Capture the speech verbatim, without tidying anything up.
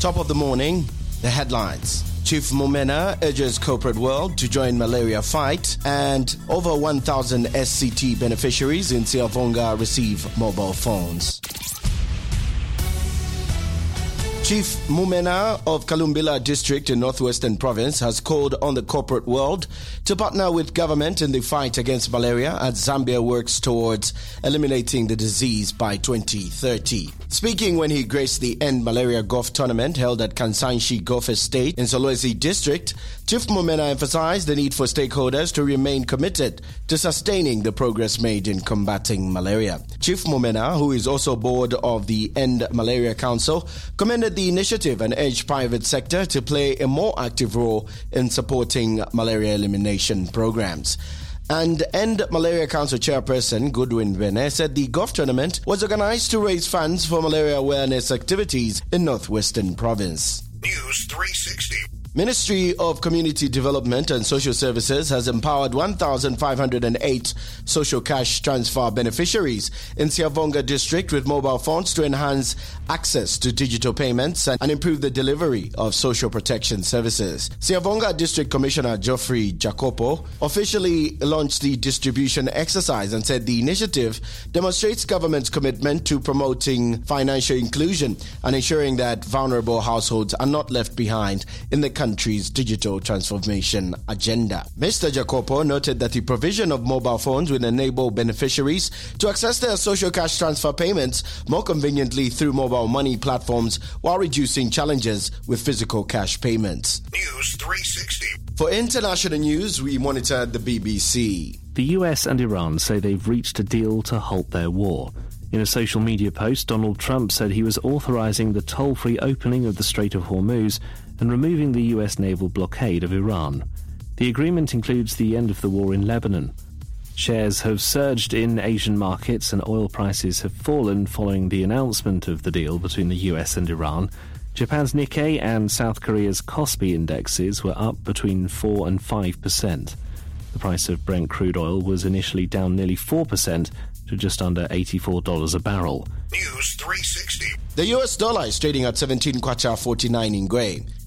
Top of the morning, the headlines. Chief Mumena urges corporate world to join malaria fight, and over one thousand S C T beneficiaries in Siavonga receive mobile phones. Chief Mumena of Kalumbila District in Northwestern Province has called on the corporate world to partner with government in the fight against malaria as Zambia works towards eliminating the disease by twenty thirty. Speaking when he graced the End Malaria Golf Tournament held at Kansanshi Golf Estate in Solwezi District, Chief Mumena emphasized the need for stakeholders to remain committed to sustaining the progress made in combating malaria. Chief Mumena, who is also board of the End Malaria Council, commended the initiative and urged private sector to play a more active role in supporting malaria elimination programs. And End Malaria Council Chairperson Goodwin Vene said the golf tournament was organized to raise funds for malaria awareness activities in Northwestern Province. News three sixty. Ministry of Community Development and Social Services has empowered one thousand five hundred eight social cash transfer beneficiaries in Siavonga District with mobile phones to enhance access to digital payments and improve the delivery of social protection services. Siavonga District Commissioner Geoffrey Jacopo officially launched the distribution exercise and said the initiative demonstrates government's commitment to promoting financial inclusion and ensuring that vulnerable households are not left behind in the country's digital transformation agenda. Mister Jacopo noted that the provision of mobile phones will enable beneficiaries to access their social cash transfer payments more conveniently through mobile money platforms while reducing challenges with physical cash payments. News three sixty. For international news, we monitor the B B C. The U S and Iran say they've reached a deal to halt their war. In a social media post, Donald Trump said he was authorizing the toll-free opening of the Strait of Hormuz and removing the U S naval blockade of Iran. The agreement includes the end of the war in Lebanon. Shares have surged in Asian markets and oil prices have fallen following the announcement of the deal between the U S and Iran. Japan's Nikkei and South Korea's Kospi indexes were up between four and five percent. The price of Brent crude oil was initially down nearly four percent to just under eighty-four dollars a barrel. News three sixty. The U S dollar is trading at seventeen kwacha forty-nine in grain.